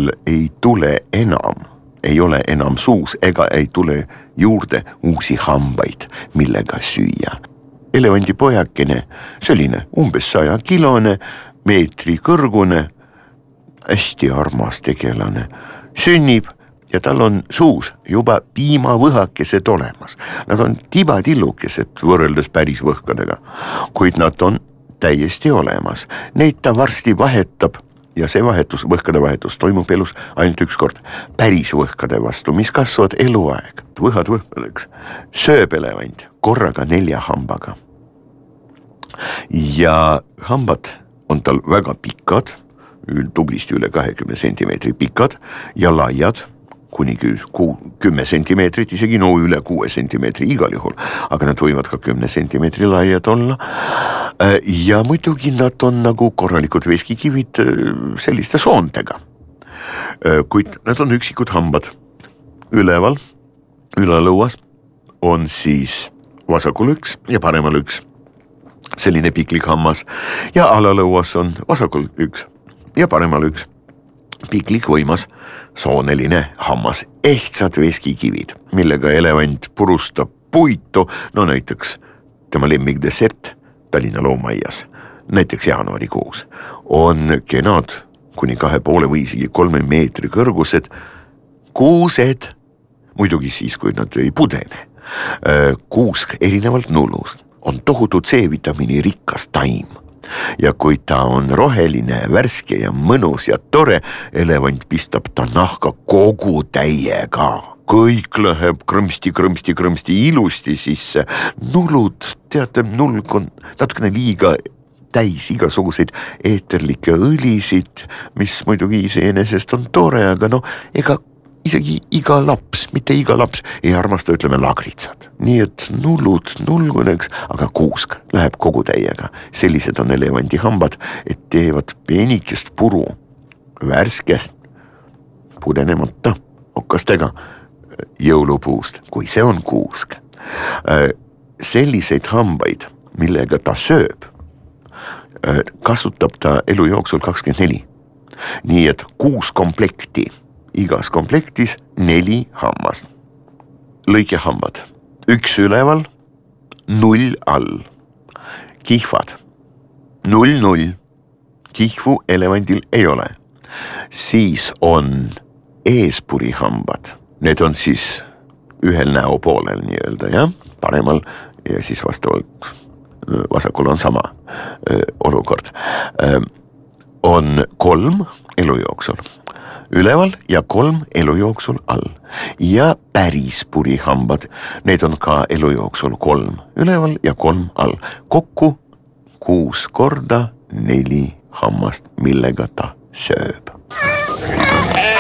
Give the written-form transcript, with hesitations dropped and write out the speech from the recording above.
tal ei tule enam, ei ole enam suus ega ei tule juurde uusi hambaid, millega süüa. Elevandi pojakene, selline umbes 100-kilone, meetri kõrgune, hästi armas tegelane, sünnib ja tal on suus juba piimavõhakesed olemas. Nad on tibatillukesed võrreldes päris võhkadega, kuid nad on täiesti olemas. Neid ta varsti vahetab ja see vahetus, võhkade vahetus toimub elus ainult üks kord päris võhkade vastu, mis kasvavad eluaeg. Võhad võhkadeks sööb elevant korraga 4 hambaga. Ja hambad on tal väga pikad, tublisti üle 20 sentimeetri pikad ja laiad, kuni 10 sentimeetrit, isegi üle 6 sentimeetri igal juhul, aga nad võivad ka 10 sentimeetri laiad olla. Ja muidugi nad on nagu korralikud veskikivid selliste soontega. Kuid nad on üksikud hambad. Üleval, ülalõuas on siis vasakul üks ja paremal üks selline piklik hammas ja alalõuas on vasakul üks ja paremal üks piklik võimas sooneline hammas, ehtsad veskikivid, millega elevant purustab puitu, no näiteks tema lemmikdessert Tallinna loomaias, näiteks jaanuarikuus, on kenad kuni 2,5 või isegi 3 meetri kõrgused kuused, muidugi siis, kui nad ei pudene. Kuusk erinevalt nullust on tohutu C-vitamiini rikas taim. Ja kui ta on roheline, värske ja mõnus ja tore, elevant pistab ta nahka kogu täiega. Kõik läheb krõmsti ilusti sisse. Nullud, teate, nulg on natukene liiga täis igasuguseid eeterlikke õlisid, mis muidugi iseenesest on tore, aga ega isegi iga laps, mitte iga laps ei armasta, ütleme, lagritsad. Nii et nullud nulguneks, aga kuusk läheb kogu täiega. Sellised on elevandi hambad, et teevad peenikest puru värskest pudenemata okkastega jõulupuust, kui see on kuusk. Selliseid hambaid, millega ta sööb, kasutab ta elu jooksul 24. Nii et 6 komplekti. Igas komplektis 4 hammast. Lõikehambad. 1 üleval, 0 all. Kihvad. 0. Kihvu elevandil ei ole. Siis on eespurihambad. Need on siis ühel näo poolel nii-öelda, ja? Paremal ja siis vastavalt vasakul on sama olukord. On 3 elu jooksul. Üleval ja 3 elu jooksul all. Ja päris purihambad, need on ka elu jooksul 3 üleval ja 3 all. Kokku 6 korda 4 hammast, millega ta sööb.